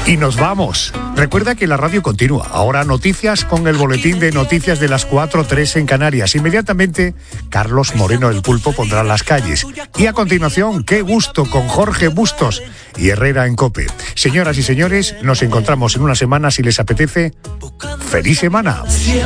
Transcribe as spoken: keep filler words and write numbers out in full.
Y nos vamos. Recuerda que la radio continúa. Ahora noticias con el boletín de noticias de las cuatro tres en Canarias. Inmediatamente, Carlos Moreno el Pulpo pondrá las calles. Y a continuación, Qué Gusto con Jorge Bustos y Herrera en COPE. Señoras y señores, nos encontramos en una semana si les apetece. ¡Feliz semana!